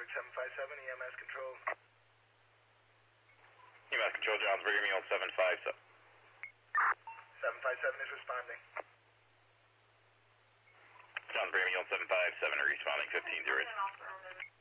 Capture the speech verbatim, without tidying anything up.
Route seven five seven, E M S control. E M S control, Johnsburg, give me on seven five seven. seven five seven is responding. Johnsburg, give me on seven five seven, are you responding fifteen zero eight?